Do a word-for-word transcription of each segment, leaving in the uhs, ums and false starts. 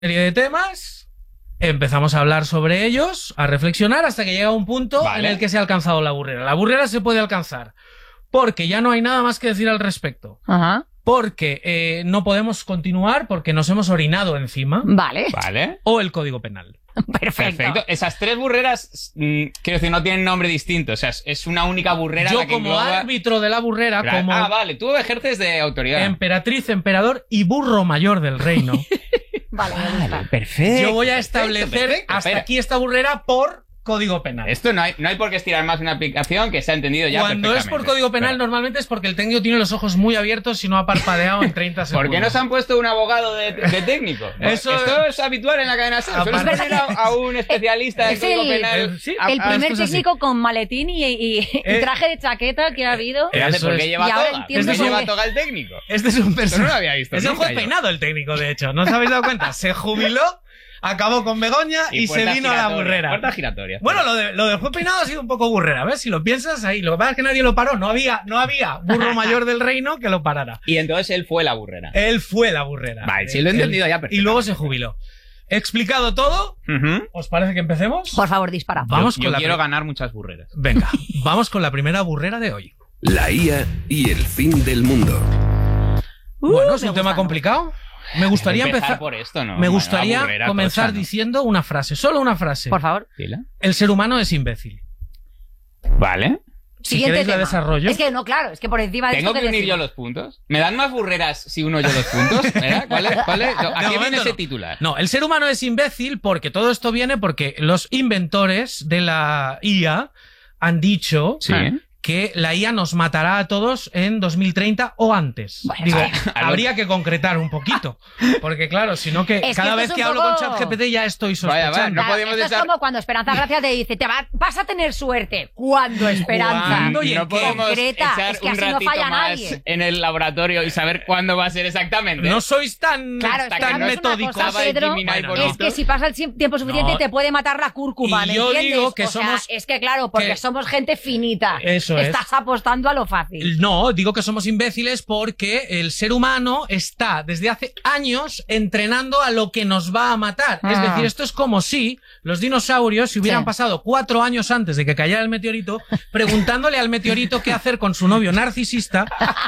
serie de temas, empezamos a hablar sobre ellos, a reflexionar hasta que llega un punto vale. en el que se ha alcanzado la burrera. La burrera se puede alcanzar porque ya no hay nada más que decir al respecto. Ajá. Porque eh, no podemos continuar porque nos hemos orinado encima. Vale. Vale. O el Código Penal. Perfecto. Perfecto. Esas tres burreras, mmm, quiero decir, no tienen nombre distinto. O sea, es una única burrera. Yo la que como engloba... árbitro de la burrera, claro. como... Ah, vale, tú ejerces de autoridad. Emperatriz, emperador y burro mayor del reino. Vale, vale, perfecto. Yo voy a establecer perfecto, perfecto. hasta Espera. aquí esta burrera por Código Penal. Esto no hay, no hay por qué estirar más una aplicación que se ha entendido ya Cuando es por Código Penal, Pero. normalmente es porque el técnico tiene los ojos muy abiertos y no ha parpadeado en treinta segundos. ¿Por qué no se han puesto un abogado de, de técnico? Eso Esto es habitual en la cadena SER. Suelen poner a, a un especialista de Código el, Penal. El, sí, a, el primer técnico así. con maletín y, y, y eh, traje de chaqueta que ha habido. Eso ¿Por qué lleva toga? ¿Por qué lleva toga el técnico? Este es un personaje. No lo había visto. Es el juez peinado el técnico, de hecho. ¿No os habéis dado cuenta? Se jubiló. Acabó con Begoña y, y se vino a la burrera. Puerta giratoria. Bueno, lo, de, lo del juez peinado ha sido un poco burrera. ¿Ves? Si lo piensas ahí. Lo que pasa es que nadie lo paró. No había, no había burro mayor del reino que lo parara. Y entonces él fue la burrera. Él fue la burrera. Vale, sí lo he entendido ya perfecto. Y luego se jubiló. He explicado todo. Uh-huh. ¿Os parece que empecemos? Por favor, dispara. Vamos yo, con yo la quiero ganar muchas burreras. Venga, vamos con la primera burrera de hoy. La I A y el fin del mundo. Uh, bueno, es un tema complicado. Me gustaría empezar, empezar por esto, ¿no? Me gustaría burrera, comenzar tocha, ¿no? diciendo una frase, solo una frase. Por favor. ¿Dila? El ser humano es imbécil. Vale. Si Siguiente queréis tema. la desarrollo. Es que no, claro, es que por encima de ¿Tengo esto que unir yo los puntos? ¿Me dan más burreras si uno yo los puntos? ¿Verdad? ¿Cuál es? ¿Cuál es? No, ¿A qué viene ese no. titular? No, el ser humano es imbécil porque todo esto viene porque los inventores de la I A han dicho... Sí. que la I A nos matará a todos en dos mil treinta o antes. Bueno, Digo, vale. habría que concretar un poquito. Porque claro, si no que es cada que vez es que un hablo poco... con ChatGPT ya estoy sospechando. Vaya, vaya, no claro, podemos esto estar... es como cuando Esperanza Gracia te dice, te va, vas a tener suerte. ¿Cuándo, Esperanza? ¿Cuándo y en no qué? podemos Concreta, echar es que un así no ratito falla más nadie. en el laboratorio y saber cuándo va a ser exactamente. No sois tan, Claro, tan es que metódicos. cosa, Pedro, bueno, es que si pasa el tiempo suficiente No. te puede matar la cúrcuma, Y ¿me yo entiendes? digo que o sea, somos- es que claro, porque que- somos gente finita. Eso es. Estás apostando a lo fácil. No, digo que somos imbéciles porque el ser humano está desde hace años entrenando a lo que nos va a matar. Ah. Es decir, esto es como si los dinosaurios, si hubieran Sí. pasado cuatro años antes de que cayera el meteorito, preguntándole al meteorito qué hacer con su novio narcisista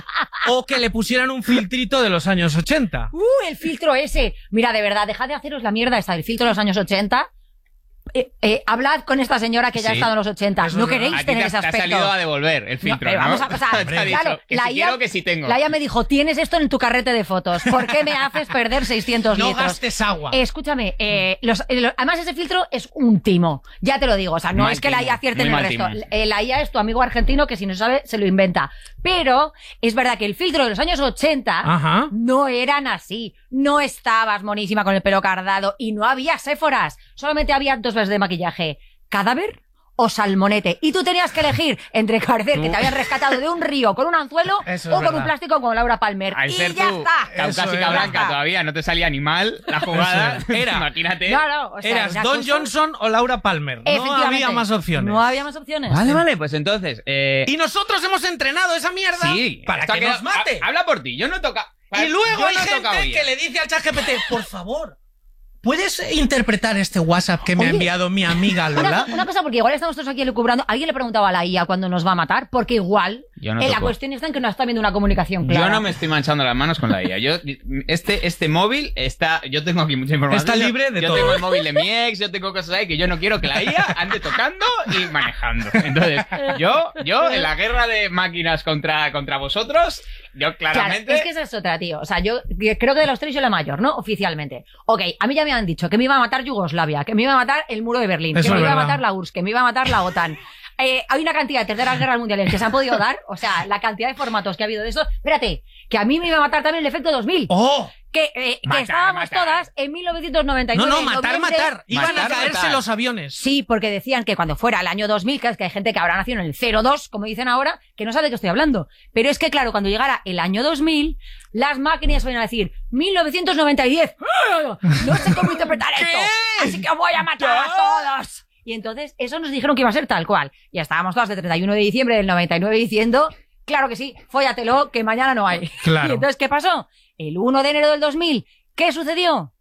o que le pusieran un filtrito de los años ochenta. Uh, el filtro ese. Mira, de verdad, dejad de haceros la mierda esta del filtro de los años ochenta. Eh, eh, hablad con esta señora que ya ha Sí. estado en los ochenta. Eso No es verdad. queréis A ti tener te, ese te ha aspecto. salido a devolver el filtro, pero ¿no? vamos a pasar. Te ha dicho, Claro, que la si I A, quiero, que si tengo. la I A me dijo, tienes esto en tu carrete de fotos. ¿Por qué me haces perder seiscientos No litros? gastes agua. Eh, escúchame, eh, los, eh, lo- además ese filtro es un timo. Ya te lo digo. O sea, no Mal es que la timo, I A acierte en muy el mal resto. timo. Eh, la I A es tu amigo argentino que si no sabe, se lo inventa. Pero es verdad que el filtro de los años ochenta Ajá. no eran así. No estabas monísima con el pelo cardado y no había séforas. Solamente había dos veces de maquillaje. ¿Cadáver o salmonete? Y tú tenías que elegir entre parecer que te habían rescatado de un río con un anzuelo Eso es o con verdad. un plástico con Laura Palmer. Al y ser ya tú está. caucásica Eso blanca era. todavía, no te salía ni mal la jugada. Eso es. Era. Imagínate. No, no, o sea, Eras una Don cosa- Johnson o Laura Palmer. No Efectivamente. había más opciones. No había más opciones. Vale, vale, pues entonces... Eh... Y nosotros hemos entrenado esa mierda Sí, para esto que ha quedado- nos mate. ha- Habla por ti, yo no toca... Y luego yo hay no he tocado gente I A. que le dice al ChatGPT, por favor, ¿puedes interpretar este WhatsApp que me Oye, ha enviado mi amiga Lola? Una, una cosa, porque igual estamos todos aquí elucubrando. ¿Alguien le preguntaba a la I A cuándo nos va a matar? Porque igual Yo no eh, la toco. cuestión está en que no está viendo una comunicación clara. Yo no me estoy manchando las manos con la I A. Yo, este, este móvil está... Yo tengo aquí mucha información. Está libre de yo todo. Yo tengo el móvil de mi ex, yo tengo cosas ahí que yo no quiero que la I A ande tocando y manejando. Entonces, yo, yo en la guerra de máquinas contra, contra vosotros, yo claramente... Claro, es que esa es otra, tío. O sea, yo creo que de los tres soy la mayor, ¿no? Oficialmente. Ok, a mí ya me han dicho que me iba a matar Yugoslavia, que me iba a matar el muro de Berlín, Eso que me es iba a verdad. matar la U R S S, que me iba a matar la OTAN. Eh, hay una cantidad de terceras guerras mundiales que se han podido dar, o sea, la cantidad de formatos que ha habido de eso. Espérate, que a mí me iba a matar también el efecto dos mil. ¡Oh! Que, eh, que Matar, estábamos matar. todas en mil novecientos noventa y No, nueve. no, matar, noviembre. matar. Iban Matar, a caerse matar. los aviones. Sí, porque decían que cuando fuera el año dos mil, que es que hay gente que habrá nacido en el cero dos, como dicen ahora, que no sabe de qué estoy hablando. Pero es que, claro, cuando llegara el año dos mil, las máquinas van a decir mil novecientos noventa y diez. ¡Ah! No sé cómo interpretar esto. Así que voy a matar a todos. Y entonces, eso nos dijeron que iba a ser tal cual. Y ya estábamos todas de treinta y uno de diciembre del noventa y nueve diciendo, claro que sí, fóllatelo, que mañana no hay. Claro. Y entonces, ¿qué pasó? El uno de enero del dos mil, ¿qué sucedió?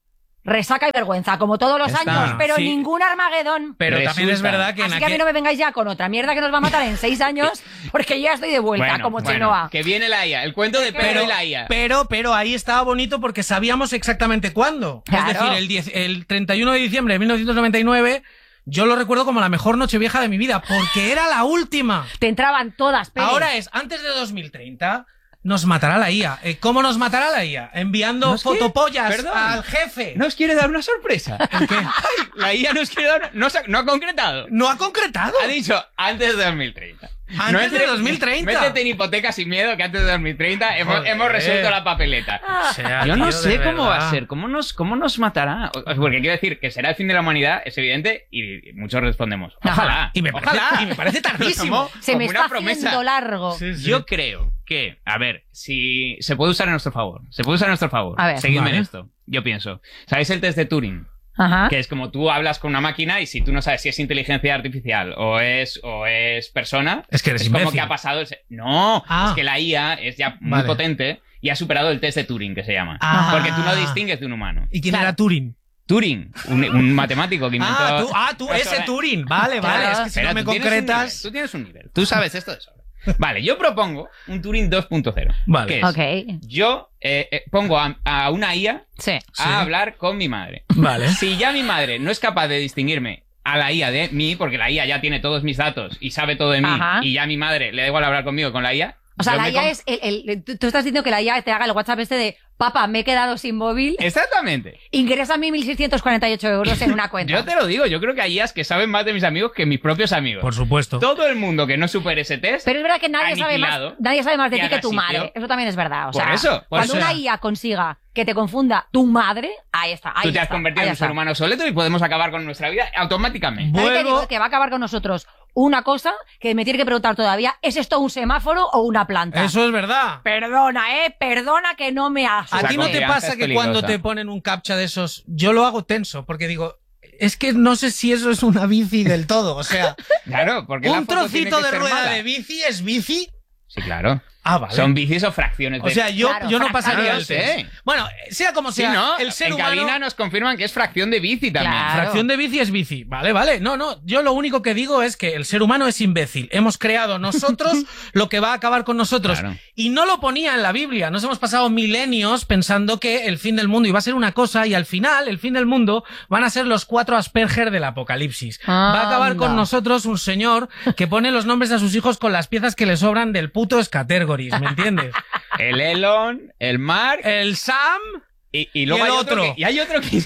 resaca y vergüenza, como todos los Está, años, pero sí. ningún Armagedón. Pero Resulta. también es verdad que Así en que a mí aquel... no me vengáis ya con otra mierda que nos va a matar en seis años, porque yo ya estoy de vuelta, Bueno, como bueno, Chenoa. que viene la I A, el cuento de Pedro Pero, y la I A. pero, pero ahí estaba bonito porque sabíamos exactamente cuándo. Claro. Es decir, el, diez el treinta y uno de diciembre de mil novecientos noventa y nueve, yo lo recuerdo como la mejor Nochevieja de mi vida, porque era la última. Te entraban todas, Pérez. Ahora es, antes de dos mil treinta, nos matará la I A. Eh, ¿Cómo nos matará la I A? Enviando ¿Nos quiere? fotopollas Perdón. al jefe. ¿Nos quiere dar una sorpresa? ¿El qué? Ay, la I A nos quiere dar una... No, se- no ha concretado. No ha concretado. Ha dicho antes de dos mil treinta. Antes de dos mil treinta. Métete en hipoteca sin miedo que antes de dos mil treinta hemos, Joder. hemos resuelto la papeleta. O sea, Yo no tío, sé de cómo va verdad. a ser, cómo nos, cómo nos matará. O- o- Porque quiero decir que será el fin de la humanidad, es evidente, y muchos respondemos. Ojalá. Y me parece, ojalá. y me parece tardísimo. Como- Se me como está una promesa. haciendo largo. Sí, sí. Yo creo que, a ver, si se puede usar a nuestro favor. Se puede usar a nuestro favor. A ver. Seguidme Vale. en esto. Yo pienso. ¿Sabéis el test de Turing? Ajá. Que es como tú hablas con una máquina y si tú no sabes si es inteligencia artificial o es, o es persona, Es que eres es como imbécil. que ha pasado el... se- No, Ah. es que la I A es ya muy Vale. potente y ha superado el test de Turing, que se llama. Ah. Porque tú no distingues de un humano. ¿Y quién Claro. era Turing? Turing, un, un matemático que inventó... Ah, tú, ah, tú Eso ese era- Turing. Vale, vale. Claro. Es que si Espera, no me tú tienes un concretas... nivel, tú tienes un nivel. Tú sabes esto de sobra. Vale, yo propongo un Turing dos punto cero. Vale. Que es, Ok. yo eh, eh, pongo a, a una I A Sí. a Sí. hablar con mi madre. Vale. Si ya mi madre no es capaz de distinguirme a la I A de mí, porque la I A ya tiene todos mis datos y sabe todo de mí, Ajá. y ya mi madre le da igual hablar conmigo con la I A. O sea, yo la me I A com- es el, el- tú tú estás diciendo que la I A te haga el WhatsApp este de papá, me he quedado sin móvil, Exactamente. ingresa mil seiscientos cuarenta y ocho euros en una cuenta. Yo te lo digo, yo creo que hay I As que saben más de mis amigos que mis propios amigos. Por supuesto. Todo el mundo que no supere ese test. Pero es verdad que nadie sabe, más, Aniquilado. nadie sabe más de Y ti que haga tu sitio. madre. Eso también es verdad. O Por sea, eso, por cuando eso. una I A consiga que te confunda tu madre, ahí está. Ahí Tú te has está, convertido ahí en un está. ser humano obsoleto y podemos acabar con nuestra vida automáticamente. También te Vuelvo- digo que va a acabar con nosotros una cosa que me tiene que preguntar todavía, ¿es esto un semáforo o una planta? Eso es verdad. Perdona, eh, perdona que no me hagas. ¿A Esa ti no te confianza pasa es que cuando peligrosa. te ponen un captcha de esos, yo lo hago tenso, porque digo, es que no sé si eso es una bici del todo, o sea, Claro, porque la un foto tiene trocito que de ser rueda mala. de bici es bici. Sí, claro. Ah, vale. Son bicis o fracciones de... O sea, yo, Claro, yo no fracciones. pasaría Ah, el sí. test. Bueno, sea como Sí, sea, ¿no? el ser en humano... cabina nos confirman que es fracción de bici también. Claro. Fracción de bici es bici. Vale, vale. No, no. Yo lo único que digo es que el ser humano es imbécil. Hemos creado nosotros lo que va a acabar con nosotros. Claro. Y no lo ponía en la Biblia. Nos hemos pasado milenios pensando que el fin del mundo iba a ser una cosa y al final el fin del mundo van a ser los cuatro Asperger del apocalipsis. Va a acabar con Anda. nosotros un señor que pone los nombres a sus hijos con las piezas que le sobran del puto Scattergories, ¿me entiendes? El Elon, el Mark... El Sam... Y, y luego y el hay otro. otro. que, y hay otro que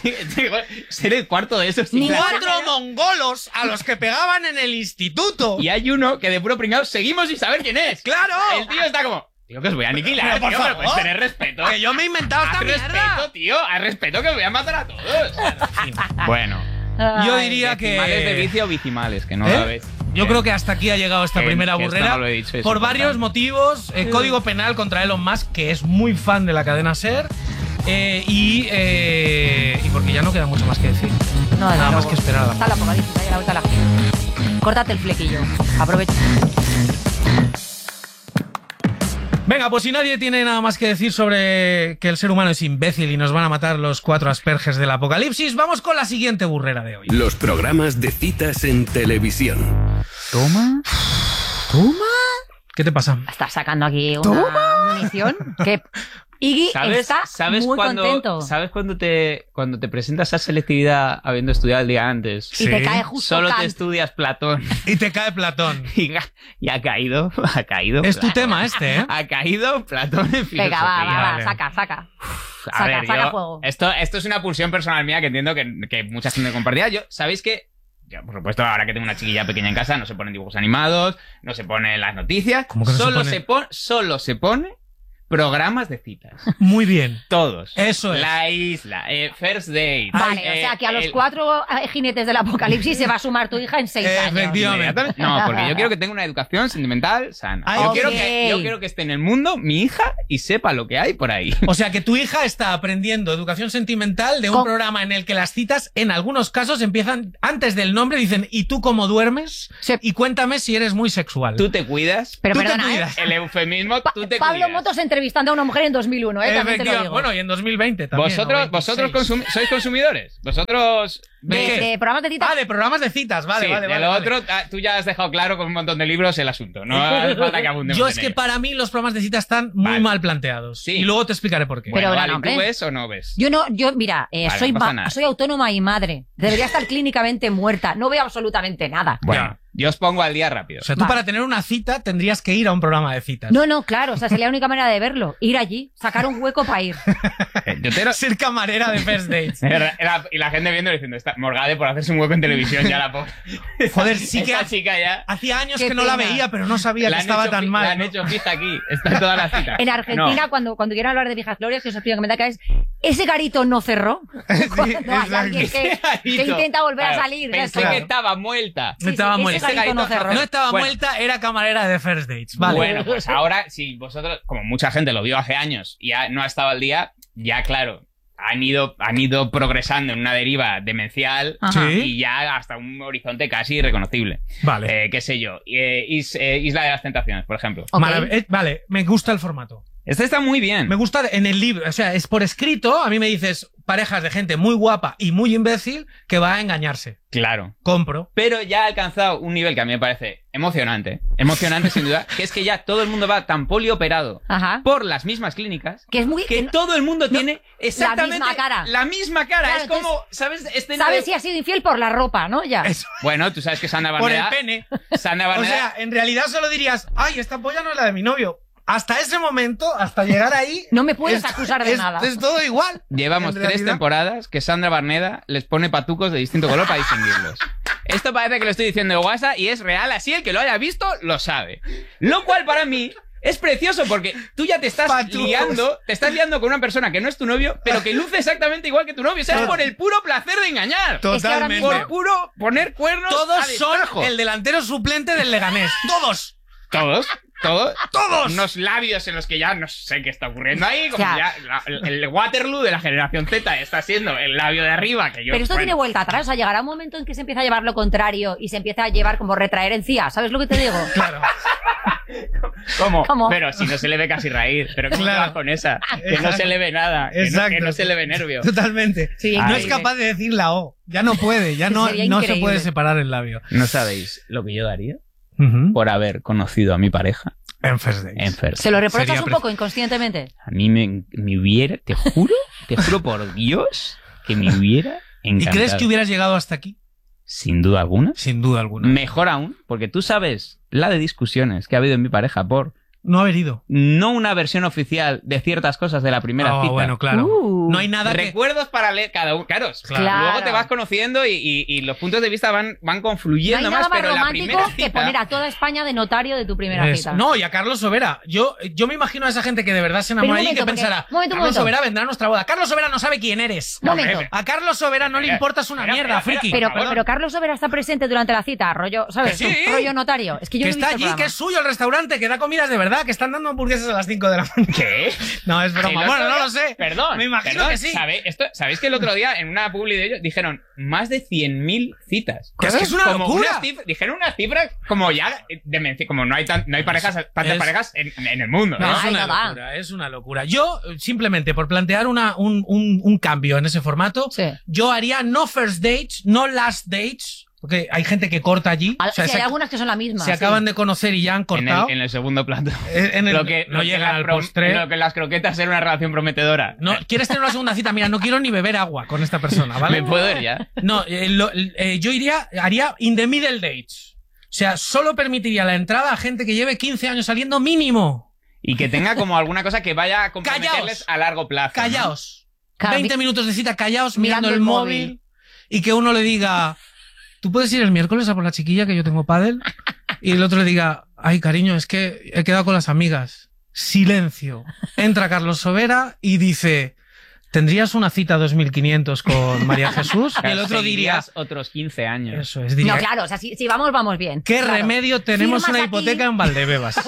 ser el cuarto de esos. Ni tío. Cuatro mongolos a los que pegaban en el instituto. Y hay uno que de puro pringado seguimos sin saber quién es. ¡Claro! El tío está como. Tío, que os voy a aniquilar, Pero, por tío, pero favor. pues tener respeto. Que yo me he inventado esta Haz mierda. respeto, tío. Haz respeto que os voy a matar a todos. Bueno. Ay. Yo diría que... Decimales de vicio o bicimales, que no ¿Eh? lo ves. Yo creo que hasta aquí ha llegado esta Que- primera que esto burrera. no lo he dicho, es por importante. varios motivos. Eh, código penal contra Elon Musk, que es muy fan de la cadena SER. Eh, y, eh, y porque ya no queda mucho más que decir. No, desde Nada más luego. que esperar a la Está la apocalipsis ahí a la vuelta de la esquina. Córtate el flequillo. Aprovecha. Venga, pues si nadie tiene nada más que decir sobre que el ser humano es imbécil y nos van a matar los cuatro Asperges del apocalipsis, vamos con la siguiente burrera de hoy. Los programas de citas en televisión. Toma. ¿Qué te pasa? Estás sacando aquí una munición que Iggy ¿Sabes, está sabes muy cuando, contento. ¿Sabes cuando te, cuando te presentas a selectividad habiendo estudiado el día antes? Y te Sí. cae justo Solo Kant. te estudias Platón. Y te cae Platón. Y, ga- y ha caído, ha caído. Es tu Platón. tema este, ¿eh? Ha caído Platón en filosofía. Venga, va, va, va, vale. saca, saca. A Saca, ver, saca yo- juego. Esto, esto es una pulsión personal mía que entiendo que, que mucha gente compartía. Yo, ¿sabéis qué? Yo, por supuesto, ahora que tengo una chiquilla pequeña en casa, no se ponen dibujos animados, no se ponen las noticias. ¿Cómo que no se solo pone? se pone, solo se pone programas de citas. Muy bien. Todos. Eso es. La isla, eh, First Date. Vale, eh, o sea que a los el- cuatro eh, jinetes del apocalipsis se va a sumar tu hija en seis años. Efectivamente. Inmediatamente. No, porque yo quiero que tenga una educación sentimental sana. Ah, yo, ok. quiero que, yo quiero que esté en el mundo mi hija y sepa lo que hay por ahí. O sea que tu hija está aprendiendo educación sentimental de un Con- programa en el que las citas, en algunos casos, empiezan antes del nombre, dicen, ¿y tú cómo duermes? Sí. Y cuéntame si eres muy sexual. Tú te cuidas. Pero Tú te perdona, ¿eh? cuidas. El eufemismo, Pa- tú te Pablo cuidas. Motos entrevista entrevistando a una mujer en dos mil uno, ¿eh? También te lo digo. Bueno, y en dos mil veinte también. ¿Vosotros, vosotros consumi sois consumidores? ¿Vosotros...? De, de, de programas de citas. Ah, de programas de citas, vale, sí, vale, de vale. lo vale. otro, tú ya has dejado claro con un montón de libros el asunto. No hace falta que abundemos. Yo es en que ello. para mí los programas de citas están muy Vale. mal planteados. Sí. Y luego te explicaré por qué. Bueno, Pero, vale, no, ¿tú hombre. ves o no ves? Yo no, yo, mira, eh, Vale, soy, no pasa ma- nada. soy autónoma y madre. Debería estar clínicamente muerta. No veo absolutamente nada. Bueno, yo os pongo al día rápido. O sea, tú Vale. para tener una cita tendrías que ir a un programa de citas. No, no, claro. O sea, sería la única manera de verlo. Ir allí, sacar un hueco para ir. Eh, yo te lo- Ser camarera de First Dates. Era- y la gente viendo diciendo, está Morgade por hacerse un hueco en televisión, ya la pobre. Joder, sí que Esta ha- chica ya. hacía años Qué que no la pena. veía, pero no sabía La que han estaba hecho tan fi- mal. La han ¿no? hecho fija aquí. Está en todas las citas. En Argentina, No. cuando, cuando quieran hablar de viejas glorias, que os pido que me da que es, ese garito no cerró. Cuando hay exacto. alguien que, Ese garito. que intenta volver Claro, a salir. ya Pensé está. que estaba muerta. Sí, sí, estaba ese muerta. garito no Ese cerró. No estaba Bueno. muerta, era camarera de First Dates. Vale. Bueno, pues ahora, si vosotros, como mucha gente lo vio hace años y ya no ha estado al día, ya claro, han ido, han ido progresando en una deriva demencial Ajá. Sí. y ya hasta un horizonte casi irreconocible. Vale. Eh, qué sé yo. Eh, Is- eh, Isla de las Tentaciones, por ejemplo. Ok. Marav- eh, vale, me gusta el formato. Este está muy bien. Me gusta en el libro, o sea, es por escrito. A mí me dices parejas de gente muy guapa y muy imbécil que va a engañarse. Claro. Compro. Pero ya ha alcanzado un nivel que a mí me parece emocionante. Emocionante, sin duda. Que es que ya todo el mundo va tan polioperado Ajá. por las mismas clínicas Que es muy... que que no- todo el mundo tiene exactamente misma cara. La misma cara. Claro, es como, ¿sabes? Escena ¿Sabes de- si ha sido infiel por la ropa, no? Ya. Eso, Bueno, tú sabes que Sandra por el Barneda... pene. Sandra O Barneda... sea, en realidad solo dirías, ay, esta polla no es la de mi novio. Hasta ese momento, hasta llegar ahí... No me puedes es- acusar de es- nada. Es todo igual. Llevamos En tres realidad- temporadas que Sandra Barneda les pone patucos de distinto color para distinguirlos. Esto parece que lo estoy diciendo de WhatsApp y es real, así el que lo haya visto lo sabe. Lo cual para mí es precioso porque tú ya te estás Patucos. liando, te estás liando con una persona que no es tu novio, pero que luce exactamente igual que tu novio. O sea, es por el puro placer de engañar. que ahora Totalmente. mismo- Por puro poner cuernos a Todos son destajo. el delantero suplente del Leganés. Todos. Todos, todos. Todos. Unos labios en los que ya no sé qué está ocurriendo ahí. Como O sea, ya la- el, el Waterloo de la generación Z está siendo el labio de arriba. Que yo, Pero esto bueno, tiene vuelta atrás. O sea, llegará un momento en que se empieza a llevar lo contrario y se empieza a llevar como retraer encía. ¿Sabes lo que te digo? Claro. ¿Cómo? ¿Cómo? Pero si no se le ve casi raíz. Pero ¿cómo Claro. te vas con esa? Que no Exacto. se le ve nada. Que no, Exacto. que no se le ve nervio. Totalmente. Sí, no Ay. es capaz de decir la O. Ya no puede. Ya no, Sería no se increíble. puede separar el labio. No sabéis lo que yo daría Ujú. por haber conocido a mi pareja En First Dates. en First. Se lo reprochas Sería un pre- poco inconscientemente. A mí me, me hubiera, te juro, te juro por Dios, que me hubiera ¿Y encantado. crees que hubieras llegado hasta aquí? Sin duda alguna. Sin duda alguna. Mejor aún, porque tú sabes la de discusiones que ha habido en mi pareja por No haber ido. no una versión oficial de ciertas cosas de la primera Ah, cita. bueno, claro. Uh. No hay nada que... Recuerdos para leer cada uno. Claro, Claro. luego te vas conociendo y, y- y los puntos de vista van, van No hay confluyendo nada más, más pero la romántico primera que cita... poner a toda España de notario de tu primera Es- cita. No, y a Carlos Sobera. Yo, yo me imagino a esa gente que de verdad se Pero un enamora ahí y que momento, porque- pensará, un momento, un Carlos momento. Sobera vendrá a nuestra boda. Carlos Sobera no sabe quién eres. Un momento. hombre, A Carlos Sobera no le Espera, importas una espera, mierda, espera, friki. Pero, por favor. pero Carlos Sobera está presente durante la cita, rollo, ¿sabes? Que sí. Rollo notario. Es que yo que no he está visto el allí, programa. que es suyo el restaurante, que da comidas de verdad, que están dando hamburguesas a las cinco de la mañana. ¿Qué? No, es El broma. otro Bueno, no día- lo sé. Perdón. Me imagino perdón, que sí. ¿sabe- esto- ¿Sabéis que el otro día en una publi de ellos dijeron más de cien mil citas? Que es que es una Como locura. unas cif- dijeron unas cifras como ya eh, demenci- como no hay, tan- no hay parejas, tantas Es- parejas en, en el mundo. No, ¿no? es Ay, una no da. locura, es una locura. Yo, eh, simplemente por plantear una, un, un, un cambio en ese formato, Sí. yo haría no first dates, no last dates, porque hay gente que corta allí. Al- O sea, sí, se, hay algunas que son la misma. se sí. acaban de conocer y ya han En cortado. el, en el segundo plato. En- en el- Lo que, no lo que llegan las al prom- postre. Lo que las croquetas era una relación prometedora. No, ¿quieres tener una segunda cita? Mira, no quiero ni beber agua con esta persona, ¿vale? ¿Me puedo ir ya? No, eh, lo- eh, yo iría, haría in the middle dates. O sea, solo permitiría la entrada a gente que lleve quince años saliendo mínimo. Y que tenga como alguna cosa que vaya a comprometerles Callaos. a largo plazo. ¿no? Callaos. Claro, veinte mi- minutos de cita callaos mirando mirando, el el móvil, móvil. y que uno le diga, ¿tú puedes ir el miércoles a por la chiquilla que yo tengo pádel? Y el otro le diga, ay cariño, es que he quedado con las amigas. Silencio. Entra Carlos Sobera y dice, ¿tendrías una cita dos mil quinientos con María Jesús? Y el otro diría, Seguirías otros quince años. eso es, diría, No, claro, o sea, si, si vamos, vamos bien. ¿qué Claro. remedio? Tenemos Firmas una aquí. hipoteca en Valdebebas.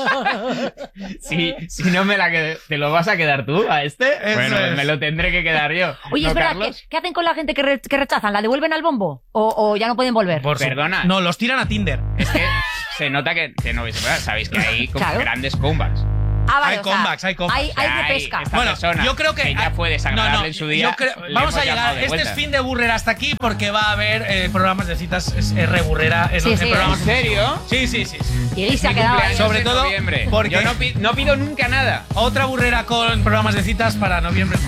Si, si no me la qued- ¿te lo vas a quedar tú a este? Eso Bueno, es. me lo tendré que quedar yo. Oye, ¿No, es verdad, ¿qué, Carlos? qué hacen con la gente que, re- que rechazan? ¿La devuelven al bombo? ¿O, o ya no pueden volver? Por su- Perdona. No, los tiran a Tinder. Es que se nota que, que no vais a poder. Sabéis que hay como Claro. grandes comebacks. Ah, vale, hay o sea, comebacks, hay comebacks. Hay, hay de pesca. Esta Bueno, persona yo creo que, que ya fue desagradable no, no, en su día. yo creo- le vamos hemos a llegar. llamado de Este vuelta. es fin de Burrera hasta aquí porque va a haber eh, programas de citas es, es reburrera en, Sí, en sí. programas. ¿En serio? Sí, sí, sí. sí. Y ahí se ha Mi quedado ahí. cumpleaños Sobre en todo noviembre. porque- Yo no, pi- no pido nunca nada. Otra burrera con programas de citas para noviembre.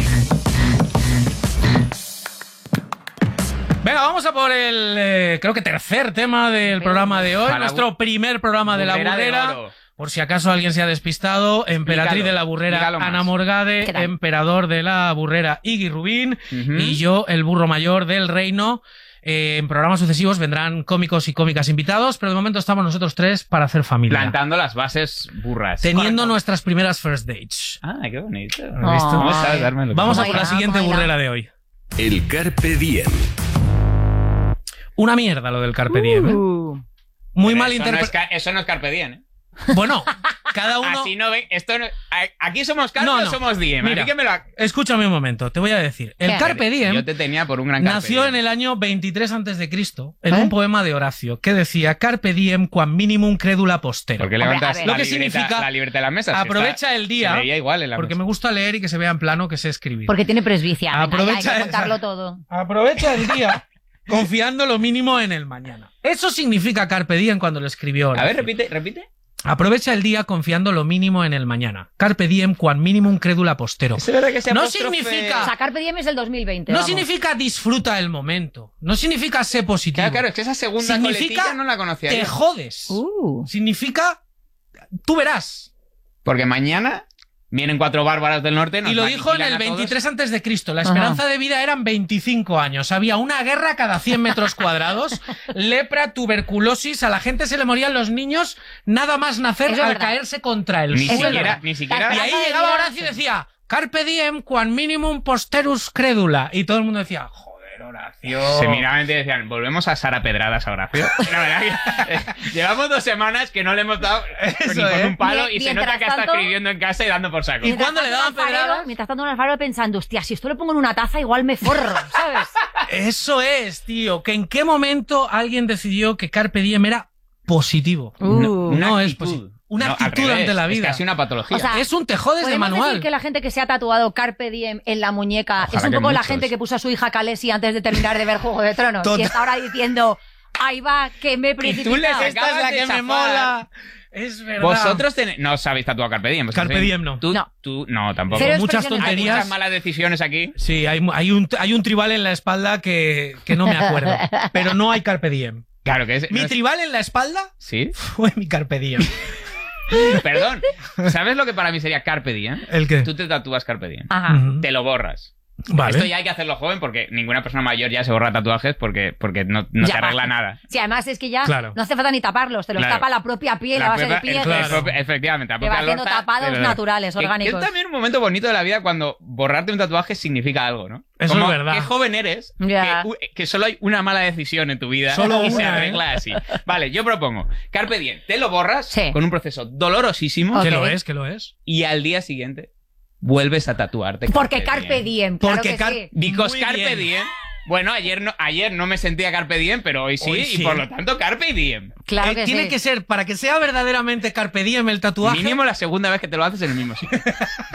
Venga, vamos a por el, eh, creo que tercer tema del programa de hoy. Ojalá. Nuestro primer programa de la Burrera de burrera. oro. Por si acaso alguien se ha despistado, emperatriz Explícalo, de la burrera explícalo más. Ana Morgade, ¿Qué tal? emperador de la burrera Iggy Rubín Ujú. y yo, el burro mayor del reino. Eh, en programas sucesivos vendrán cómicos y cómicas invitados, pero de momento estamos nosotros tres para hacer familia. Plantando las bases burras. Teniendo Correcto. nuestras primeras first dates. Ah, qué bonito. ¿Has visto? ¿Cómo sabes dármelo? Vamos a Oh por my la God, siguiente oh my God. burrera de hoy. El Carpe Diem. Una mierda lo del Carpe Diem, ¿eh? Uh. Muy Pero mal eso no, es, interpretado. ca- eso no es Carpe Diem, ¿eh? Bueno, cada uno... Así no ven. Esto no- a- aquí somos Carpe No, o no. somos Diem. Mira, Así que me lo. Escúchame un momento, te voy a decir. El ¿Qué? Carpe Diem Yo te tenía por un gran Carpe nació Diem. en el año veintitrés antes de Cristo, en ¿Eh? un poema de Horacio, que decía Carpe Diem quam minimum credula postero. ¿Por qué Hombre, levantas a ver. la, Lo que libreta, significa- la libreta de la mesa? Si Aprovecha está- el día, se leía igual en la porque mesa. me gusta leer y que se vea en plano que sé escribir. Porque tiene presbicia. Venga, Aprovecha ya, hay que esa. contarlo todo. Aprovecha el día confiando lo mínimo en el mañana. Eso significa Carpe Diem cuando lo escribió Horacio. A ver, repite, repite. Aprovecha el día confiando lo mínimo en el mañana. Carpe Diem quam minimum credula postero. ¿Es verdad que ese No apóstrofe- significa- O sea, Carpe Diem es el dos mil veinte. No vamos. significa disfruta el momento. No significa sé positivo. Claro, claro, es que esa segunda Significa coletilla no la conocía te yo. jodes. Uh. Significa tú verás. Porque mañana vienen cuatro bárbaras del norte. nos Y lo dijo en aniquilan el a todos. veintitrés antes de Cristo. La esperanza de vida eran veinticinco años. Había una guerra cada cien metros cuadrados. Lepra, tuberculosis. A la gente se le morían los niños nada más nacer Eso es al verdad. caerse contra el Ni Eso es suelo. siquiera, verdad. ni siquiera. Y La ahí esperanza de llegaba vida, Horacio y sí. decía Carpe Diem quam minimum posterus credula. Y todo el mundo decía, joder, Horacio. Se miraban y decían, volvemos a Sara Pedradas a Horacio. La verdad que eh, llevamos dos semanas que no le hemos dado Eso, ni con ¿eh? un palo Mie- y se mientras nota que está tanto- escribiendo en casa y dando por saco. ¿Y Mientras cuándo le tanto, daban un alfarero- pedradas? Mientras tanto, un alfarero pensando, hostia, si esto lo pongo en una taza, igual me forro, ¿sabes? Eso es, tío. Que en qué momento alguien decidió que Carpe Diem era positivo. Uh. Una no es actitud. positivo. Una No, al actitud revés, ante la Es vida. casi una patología. O sea, Es un te jodes de ¿Podemos manual. decir que la gente que se ha tatuado Carpe Diem en la muñeca Ojalá es un que poco la muchos. gente que puso a su hija Khaleesi antes de terminar de ver Juego de Tronos? Total. Y está ahora diciendo, ahí va, que me he precipitado. les Esta es la acabas de que me chafar. mola. Es verdad. Vosotros tenéis... No os habéis tatuado Carpe Diem. ¿vosotros Carpe sí? Diem no. ¿Tú? No. Tú no, tampoco. Cero muchas expresiones. Hay tonterías. muchas malas decisiones aquí. Sí, hay, hay, un, hay un tribal en la espalda que, que no me acuerdo. Pero no hay Carpe Diem. Claro que es... Mi no es- tribal en la espalda ¿Sí? fue mi Carpe Diem. Perdón. ¿Sabes lo que para mí sería Carpe Diem? ¿El qué? Tú te tatúas Carpe Diem. Ajá. Ujú. Te lo borras. Vale. Esto ya hay que hacerlo joven porque ninguna persona mayor ya se borra tatuajes porque, porque no, no Ya se arregla va. nada. Sí, además es que ya Claro. no hace falta ni taparlos, te los Claro. tapa la propia piel, la, La base de propia- piel. el- Claro. el propio- efectivamente. la Te va propia haciendo lorza, tapados de verdad. naturales, Que- que orgánicos. es también un momento bonito de la vida cuando borrarte un tatuaje significa algo, ¿no? Eso Como, es verdad. Qué joven eres, Ya. que, u- que solo hay una mala decisión en tu vida Solo y se una, ¿eh? arregla así. Vale, yo propongo, Carpe Diem, te lo borras Sí. con un proceso dolorosísimo Ok. Que lo es, que lo es. y al día siguiente vuelves a tatuarte. Porque Carpe Diem, claro Porque que Car- sí. Because Muy Carpe bien. Diem. Bueno, ayer no, ayer no me sentía Carpe Diem, pero hoy sí, Hoy y sí. por lo tanto Carpe Diem. Claro Eh, que tiene sí. que ser, para que sea verdaderamente Carpe Diem el tatuaje, Mínimo la segunda vez que te lo haces en el mismo sitio.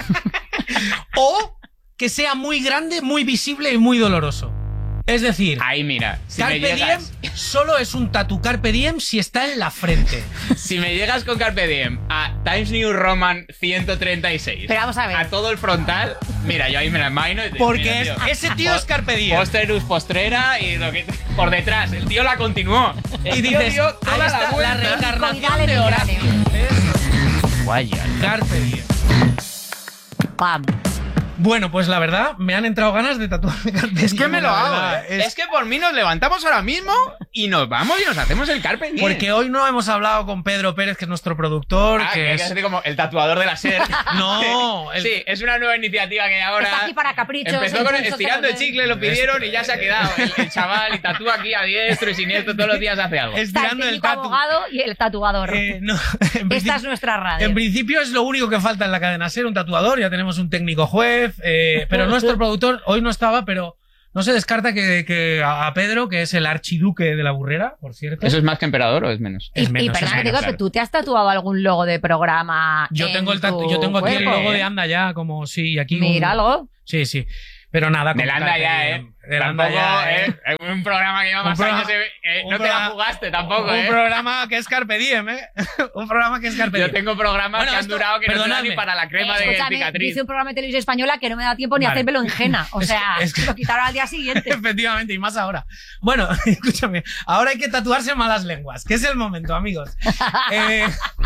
o que sea muy grande, muy visible y muy doloroso. Es decir, Ahí mira, si me, Carpe llegas, Diem solo es un tatu Carpe Diem si está en la frente. si me llegas con Carpe Diem a Times New Roman ciento treinta y seis, Pero vamos a ver. a todo el frontal, mira, yo ahí me la imagino. y te- Porque mira, es- tío, ese tío es Carpe Diem. Posterus postrera y lo que por detrás, el tío la continuó. El Y tío dices, dio toda ahí la está la vuelta. reencarnación Coidal en de el Horacio. cráneo. Eso. Guaya. Carpe Diem. Pam. Bueno, pues la verdad, me han entrado ganas de tatuarme Carpe Es que Diem, me lo la hago. verdad. ¿eh? Es Es que por mí nos levantamos ahora mismo y nos vamos y nos hacemos el Carpe Diem. porque hoy no hemos hablado con Pedro Pérez, que es nuestro productor, Ah, que que hay es... que hacer como el tatuador de la SER. No, el- Sí, es una nueva iniciativa que ahora... Está aquí para caprichos. Empezó con el impulsos, estirando el cosas de- chicle, lo pidieron y ya se ha quedado. El, el chaval y tatúa aquí a diestro y siniestro, todos los días hace algo. Está el estirando el técnico tatu. abogado y el tatuador. Eh, no, en Esta principio- es nuestra radio. En principio es lo único que falta en la cadena SER, un tatuador, ya tenemos un técnico juez, eh, pero nuestro productor hoy no estaba, pero No se descarta que, que a Pedro, que es el archiduque de la burrera, por cierto. ¿Eso es más que emperador o es menos? Y, Es menos, y perdón, es menos, digo, claro. ¿tú te has tatuado algún logo de programa? Yo en tengo, el tatu- tu yo tengo aquí el cuerpo? logo de Anda ya, como sí, aquí. Mira un- algo. Sí, sí. Pero nada, Del como Anda Carpe ya, Diem. ¿eh? Del Anda Tampoco, ya, ¿eh? ¿eh? Un programa que lleva Un más programa- años. eh, un no te la programa- jugaste tampoco, Un ¿eh? programa que es Carpe Diem, ¿eh? Un programa que es Carpe Diem. Yo tengo programas Bueno, que han esto- durado que no duran perdonadme. ni para la crema Eh, de escúchame, cicatriz. dice un programa de televisión española que no me da tiempo ni Vale. hacérmelo en Jena. O Es que- sea, es que- lo quitaron al día siguiente. Efectivamente, y más ahora. Bueno, escúchame, ahora hay que tatuarse malas lenguas, que es el momento, amigos. Eh,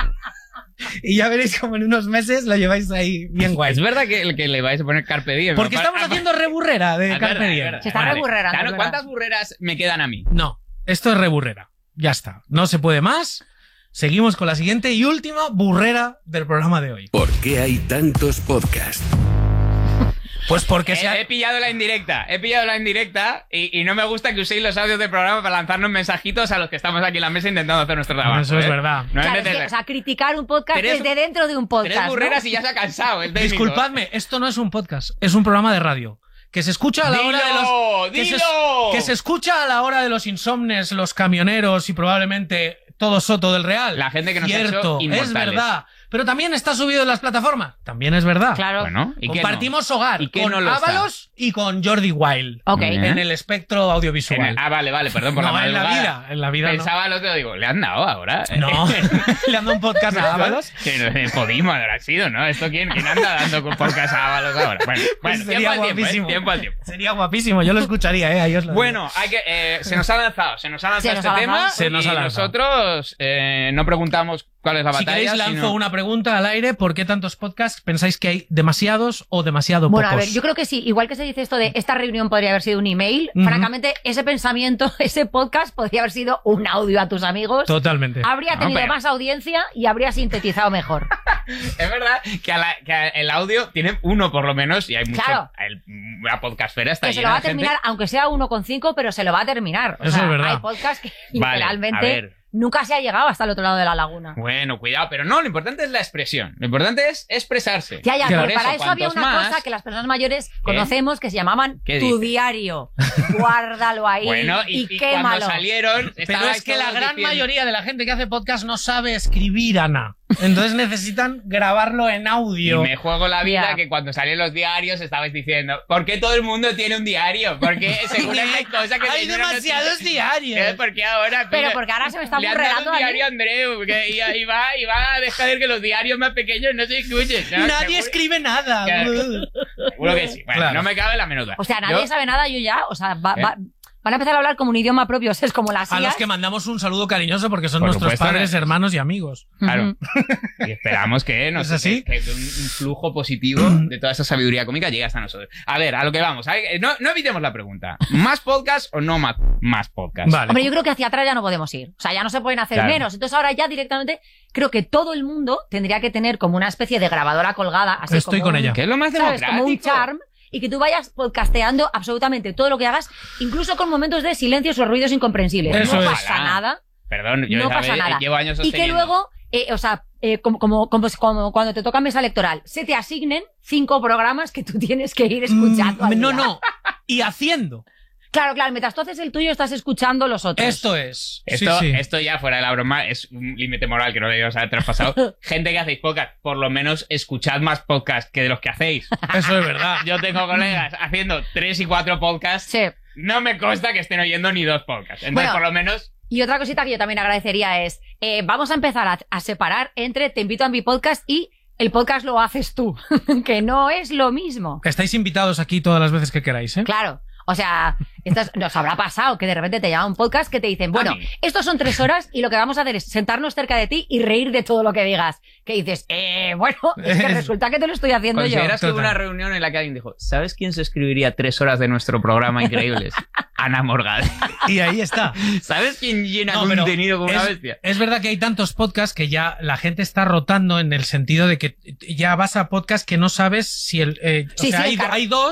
y ya veréis como en unos meses lo lleváis ahí bien guay. Es verdad que, que le vais a poner Carpe Diem. Porque ¿no? estamos Ah, haciendo reburrera de es Carpe verdad, es Diem. verdad. Se está Vale. reburrerando, Claro, es ¿cuántas verdad. burreras me quedan a mí? No, esto es reburrera. Ya está, no se puede más. Seguimos con la siguiente y última burrera del programa de hoy. ¿Por qué hay tantos podcasts? Pues porque He, se ha... he pillado la indirecta, he pillado la indirecta y, y no me gusta que uséis los audios del programa para lanzarnos mensajitos a los que estamos aquí en la mesa intentando hacer nuestro trabajo. Eso es ¿eh? verdad. No Claro, es es que, meterle. o sea, criticar un podcast Tres- desde dentro de un podcast. Tres ¿no? burreras y ya se ha cansado el técnico. Disculpadme, esto no es un podcast, es un programa de radio. Que se escucha a la hora de los... Que se, ¡Dilo! que se escucha a la hora de los insomnes, los camioneros y probablemente todo Soto del Real. La gente que nos ha hecho Cierto, es inmortales. verdad. Pero también está subido en las plataformas. También es verdad. Claro. Bueno, ¿y qué no? Compartimos hogar ¿Y qué con no lo está? Ábalos y con Jordi Wild. Ok. Muy bien. En el espectro audiovisual. En el- ah, vale, vale, perdón por no, la en la madrugada. vida. En la vida Pensaba lo que digo, le han dado ahora. no. No. Le han dado un podcast a Ábalos. Que no, eh, Podimo habrá sido, ¿no? ¿Esto quién, quién anda dando con podcast a Ábalos ahora? Bueno, bueno Pues tiempo sería al tiempo, ¿eh? guapísimo. Tiempo al tiempo. Sería guapísimo. Yo lo escucharía, ¿eh? Ahí os lo digo. Bueno, hay que, eh, se nos ha lanzado, se nos ha lanzado Se nos este ha tema lanzado. Se nos y ha lanzado. nosotros eh, no preguntamos cuál es la Si batalla. queréis, lanzo sino- una pregunta al aire. ¿Por qué tantos podcasts? ¿Pensáis que hay demasiados o demasiado Bueno, pocos? a ver, yo creo que sí. Igual que se dice esto de esta reunión podría haber sido un email, Ujú. francamente, ese pensamiento, ese podcast podría haber sido un audio a tus amigos. Totalmente. Habría No, tenido pero- más audiencia y habría sintetizado mejor. Es verdad que, a la- que a- el audio tiene uno por lo menos y hay mucho. Claro. el- la podcastfera está Que se llena lo va a de gente. terminar, aunque sea uno coma cinco, pero se lo va a terminar. O Eso sea, es verdad. hay podcasts que Vale, literalmente a ver. nunca se ha llegado hasta el otro lado de la laguna. Bueno, cuidado, pero no, lo importante es la expresión. Lo importante es expresarse. Ya, ya, Claro. pero para eso había cuantos una más- cosa que las personas mayores conocemos que se llamaban ¿Qué tu dices? diario. Guárdalo ahí Bueno, y, y, y cuando quémalo. salieron. Pero estabais es que la todos gran diciendo- mayoría de la gente que hace podcast no sabe escribir, Ana. Entonces necesitan grabarlo en Y audio. me juego la vida Ya. que cuando salían los diarios estabais diciendo, ¿por qué todo el mundo tiene un diario? Porque seguro que hay cosas que Hay no nos- demasiados ¿Eh? diarios. ¿Por qué ahora? Pero Mira, porque ahora se me está le han dado burrerando un a mí. diario a Andreu que y, y va, y va a dejar que los diarios más pequeños no se escuchen. No, Nadie seguro- escribe nada. Claro. Seguro que sí. Bueno, Claro. no me cabe la menuda. O sea, nadie Yo- sabe nada, yo ya, o sea, va- ¿Eh? va- van a empezar a hablar como un idioma propio, o sea, es como las A los I As. que mandamos un saludo cariñoso porque son Por nuestros supuesto, padres, ¿no? hermanos y amigos. Claro. Ujú. Y esperamos que, nos, ¿Es así? que, que un, un flujo positivo de toda esa sabiduría cómica llegue hasta nosotros. A ver, a lo que vamos. A ver, No, no evitemos la pregunta. ¿Más podcast o no más, más podcast? Vale. Hombre, yo creo que hacia atrás ya no podemos ir. O sea, ya no se pueden hacer Claro. menos. Entonces ahora ya directamente creo que todo el mundo tendría que tener como una especie de grabadora colgada, así Estoy como con un- ella. ¿Qué es lo más ¿sabes? democrático? Como un charm. Y que tú vayas podcasteando absolutamente todo lo que hagas, incluso con momentos de silencios o ruidos incomprensibles. Eso no es. pasa Ojalá. nada. Perdón, yo No esa pasa vez nada. llevo años Y que sosteniendo. luego, eh, o sea, eh, como, como, como, como cuando te toca mesa electoral, se te asignen cinco programas que tú tienes que ir escuchando. Mm, al no, día. no. Y haciendo. Claro, claro, mientras tú haces el tuyo, estás escuchando los otros. Esto es. Esto, sí, sí. esto ya fuera de la broma es un límite moral que no debíamos haber traspasado. Gente que hacéis podcast, por lo menos escuchad más podcast que de los que hacéis. Eso es verdad. Yo tengo colegas haciendo tres y cuatro podcasts. Sí. No me consta que estén oyendo ni dos podcasts. Entonces, Bueno. por lo menos. Y otra cosita que yo también agradecería es, eh, vamos a empezar a, a separar entre Te invito a mi podcast y el podcast lo haces tú, que no es lo mismo. Que estáis invitados aquí todas las veces que queráis, ¿eh? Claro. O sea, esto es- nos habrá pasado que de repente te llama un podcast que te dicen, bueno, A mí. estos son tres horas y lo que vamos a hacer es sentarnos cerca de ti y reír de todo lo que digas. Que dices, eh, bueno, es que resulta que te lo estoy haciendo yo. ¿Consideras que hubo Total. una reunión en la que alguien dijo, ¿sabes quién se escribiría tres horas de nuestro programa increíbles? Ana Morgade. Y ahí está. ¿Sabes quién llena No, pero contenido como una es, bestia? es verdad que hay tantos podcasts que ya la gente está rotando en el sentido de que ya vas a podcasts que no sabes si el. eh, o Sí, sea, sí, hay, claro. hay dos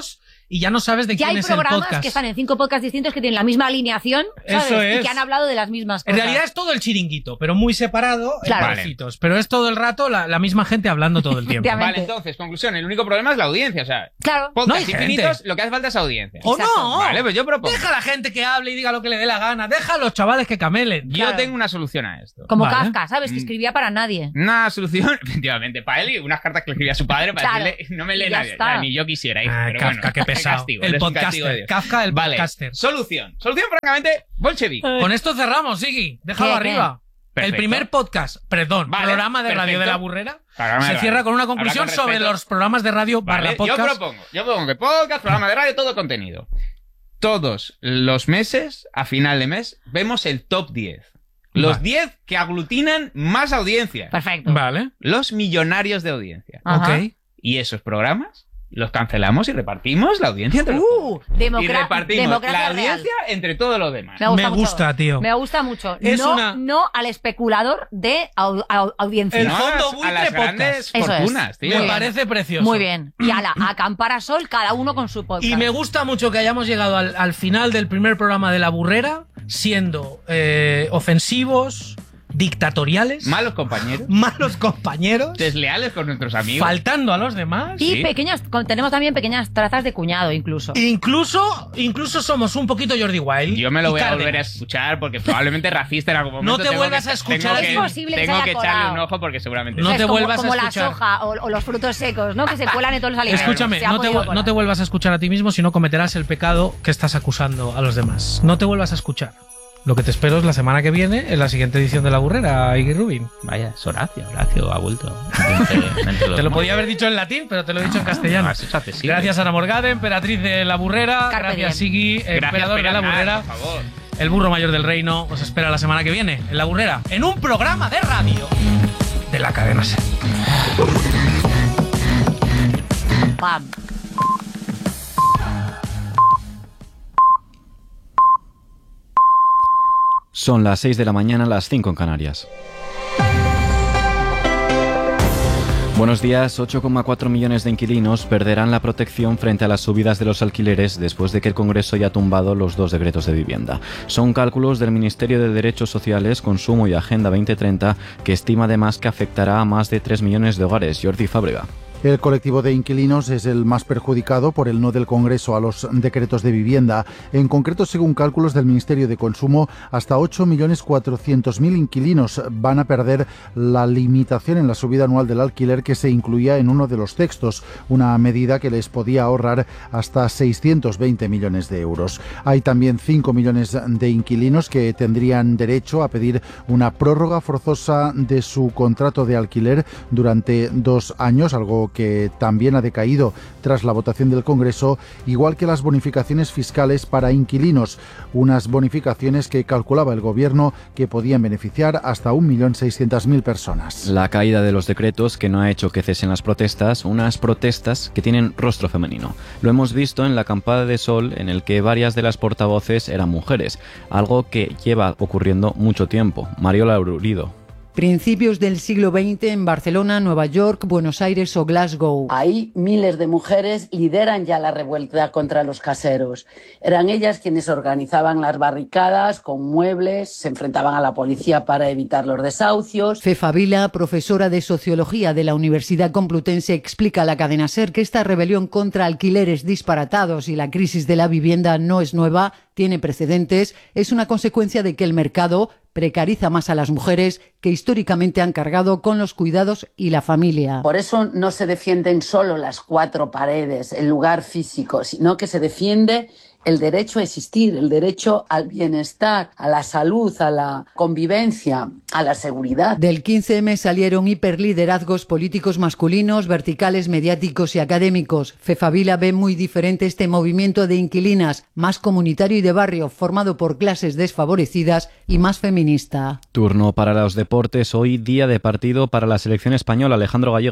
y ya no sabes de ya quién hay es el programas podcast. que están en cinco podcasts distintos que tienen la misma alineación, ¿sabes? Eso es. Y que han hablado de las mismas En cosas. realidad es todo el chiringuito, pero muy separado Claro. en trocitos. Pero es todo el rato la, la misma gente hablando todo el tiempo. Efectivamente. Vale, entonces, conclusión, el único problema es la audiencia, o sea, Claro. podcasts No hay gente. infinitos, lo que hace falta es audiencia. ¡O Exacto. no! Vale, pues yo propongo. Deja a la gente que hable y diga lo que le dé la gana. Deja a los chavales que camelen. Yo Claro. tengo una solución a esto. Como Vale. Kafka, ¿sabes? Que Mm. escribía para nadie. Una solución, efectivamente, para él y unas cartas que le escribía a su padre para Claro. decirle, no me lee Y ya nadie, está. ya, ni yo quisiera, hijo, Ah, pero Kafka, bueno, qué pesado. castigo, El eres un castigo de podcaster. Dios. Kafka, el Vale, podcaster. solución. Solución, francamente, bolchevique. Con esto cerramos, Sigui. Déjalo ¿Qué, arriba. Perfecto. El primer podcast, perdón, Vale, programa de radio perfecto. de la burrera, Programa de se radio. cierra con una Habla conclusión con sobre respeto. los programas de radio Vale, barra yo podcast. propongo, yo propongo que podcast, programa de radio, todo contenido. Todos los meses, a final de mes, vemos el top diez. Los Vale. diez que aglutinan más audiencia. Perfecto. Vale, Los millonarios de audiencia. Ajá. ok. Y esos programas los cancelamos y repartimos la audiencia entre los Uh, todos. Y democra- repartimos democracia la real. audiencia entre todos los demás. Me gusta, Me mucho. gusta, tío. Me gusta mucho. Es no, una- no al especulador de au- au- audiencia. El No a fondo las- buitre a las podcast. grandes Eso es. fortunas, tío. Muy Me bien. parece precioso. Muy bien. Y ala, a acampar a sol, cada uno con su podcast. Y me gusta mucho que hayamos llegado al, al final del primer programa de La Burrera siendo eh, ofensivos, dictatoriales, Malos compañeros, malos compañeros, desleales con nuestros amigos. faltando a los demás. Y Sí. pequeñas, con- tenemos también pequeñas trazas de cuñado, incluso. Incluso, incluso somos un poquito Jordi Wild. Yo me lo y voy a Cárdenas. volver a escuchar porque probablemente racista en algún momento. No te tengo vuelvas que- a escuchar Tengo a que, ti. Es posible que tengo se que haya echarle colado. un ojo porque seguramente. No Es te como, vuelvas a como escuchar. la soja o, o los frutos secos, ¿no? Que se cuelan en todos los alimentos. Escúchame, Se ha no te, podido vu- no colar. te vuelvas a escuchar a ti mismo si no cometerás el pecado que estás acusando a los demás. No te vuelvas a escuchar. Lo que te espero es la semana que viene, en la siguiente edición de La Burrera, Iggy Rubin. Vaya, es Horacio, Horacio ha vuelto. Te lo podía haber dicho en latín, pero te lo he dicho en castellano. Eso es accesible. Gracias Ana Morgade, emperatriz de La Burrera. Carpe Gracias diem. Sigui, Gracias, emperador de La Peranar, Burrera. por favor. El burro mayor del reino os espera la semana que viene en La Burrera, en un programa de radio de la cadena SER. Pam. Son las seis de la mañana, las cinco en Canarias. Buenos días. ocho coma cuatro millones de inquilinos perderán la protección frente a las subidas de los alquileres después de que el Congreso haya tumbado los dos decretos de vivienda. Son cálculos del Ministerio de Derechos Sociales, Consumo y Agenda veinte treinta, que estima además que afectará a más de tres millones de hogares. Jordi Fábrega. El colectivo de inquilinos es el más perjudicado por el no del Congreso a los decretos de vivienda. En concreto, según cálculos del Ministerio de Consumo, hasta ocho millones cuatrocientos mil inquilinos van a perder la limitación en la subida anual del alquiler que se incluía en uno de los textos, una medida que les podía ahorrar hasta seiscientos veinte millones de euros. Hay también cinco millones de inquilinos que tendrían derecho a pedir una prórroga forzosa de su contrato de alquiler durante dos años, algo que también ha decaído tras la votación del Congreso, igual que las bonificaciones fiscales para inquilinos, unas bonificaciones que calculaba el Gobierno que podían beneficiar hasta un millón seiscientas mil personas. La caída de los decretos que no ha hecho que cesen las protestas, unas protestas que tienen rostro femenino. Lo hemos visto en la acampada de sol, en el que varias de las portavoces eran mujeres, algo que lleva ocurriendo mucho tiempo. Mariola Urido. Principios del siglo veinte en Barcelona, Nueva York, Buenos Aires o Glasgow. Ahí miles de mujeres lideran ya la revuelta contra los caseros. Eran ellas quienes organizaban las barricadas con muebles, se enfrentaban a la policía para evitar los desahucios. Fefa Vila, profesora de Sociología de la Universidad Complutense, explica a la cadena SER que esta rebelión contra alquileres disparatados y la crisis de la vivienda no es nueva, tiene precedentes, es una consecuencia de que el mercado precariza más a las mujeres que históricamente han cargado con los cuidados y la familia. Por eso no se defienden solo las cuatro paredes, el lugar físico, sino que se defiende el derecho a existir, el derecho al bienestar, a la salud, a la convivencia, a la seguridad. Del quince eme salieron hiperliderazgos políticos masculinos, verticales, mediáticos y académicos. Fefa Vila ve muy diferente este movimiento de inquilinas, más comunitario y de barrio, formado por clases desfavorecidas y más feminista. Turno para los deportes. Hoy día de partido para la selección española. Alejandro Gallego.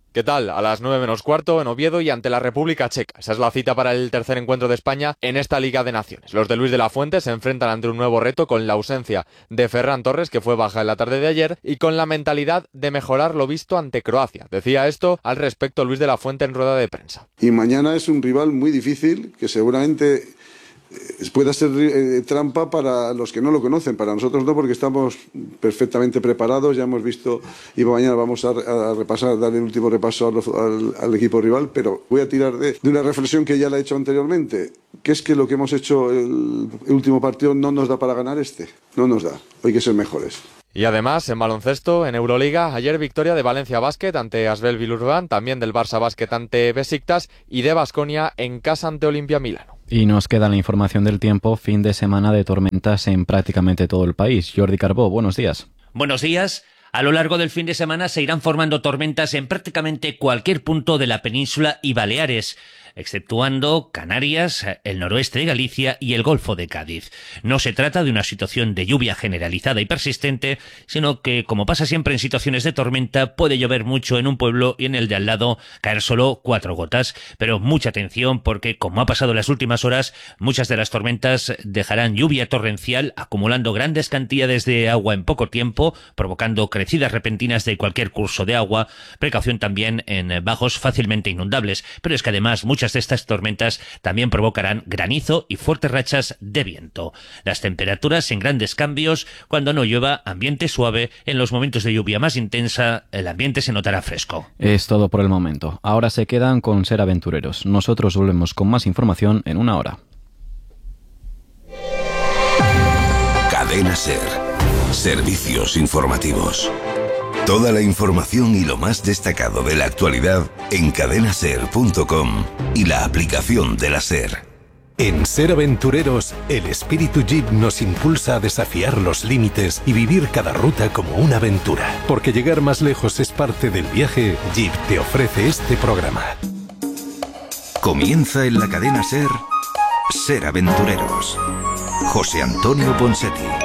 ¿Qué tal? A las nueve menos cuarto en Oviedo y ante la República Checa. Esa es la cita para el tercer encuentro de España en esta Liga de Naciones. Los de Luis de la Fuente se enfrentan ante un nuevo reto con la ausencia de Ferran Torres, que fue baja en la tarde de ayer, y con la mentalidad de mejorar lo visto ante Croacia. Decía esto al respecto Luis de la Fuente en rueda de prensa. Y mañana es un rival muy difícil que seguramente pueda ser eh, trampa para los que no lo conocen, para nosotros no, porque estamos perfectamente preparados, ya hemos visto y mañana vamos a, a repasar, dar el último repaso al, al, al equipo rival, pero voy a tirar de, de una reflexión que ya la he hecho anteriormente, que es que lo que hemos hecho el, el último partido no nos da para ganar este, no nos da, hay que ser mejores. Y además, en baloncesto, en Euroliga, ayer victoria de Valencia Basket ante Asvel Villeurbanne, también del Barça Basket ante Besiktas y de Baskonia en casa ante Olimpia Milano. Y nos queda la información del tiempo, fin de semana de tormentas en prácticamente todo el país. Jordi Carbó, buenos días. Buenos días. A lo largo del fin de semana se irán formando tormentas en prácticamente cualquier punto de la península y Baleares, exceptuando Canarias, el noroeste de Galicia y el Golfo de Cádiz. No se trata de una situación de lluvia generalizada y persistente, sino que, como pasa siempre en situaciones de tormenta, puede llover mucho en un pueblo y en el de al lado caer solo cuatro gotas. Pero mucha atención porque, como ha pasado en las últimas horas, muchas de las tormentas dejarán lluvia torrencial, acumulando grandes cantidades de agua en poco tiempo, provocando crecidas repentinas de cualquier curso de agua. Precaución también en bajos fácilmente inundables, pero es que además muchas de estas tormentas también provocarán granizo y fuertes rachas de viento. Las temperaturas en grandes cambios, cuando no llueva, ambiente suave. En los momentos de lluvia más intensa, el ambiente se notará fresco. Es todo por el momento. Ahora se quedan con Ser Aventureros. Nosotros volvemos con más información en una hora. Cadena Ser. Servicios informativos. Toda la información y lo más destacado de la actualidad en cadena ser punto com y la aplicación de la SER. En Ser Aventureros, el espíritu Jeep nos impulsa a desafiar los límites y vivir cada ruta como una aventura. Porque llegar más lejos es parte del viaje, Jeep te ofrece este programa. Comienza en la cadena SER, Ser Aventureros. José Antonio Ponseti.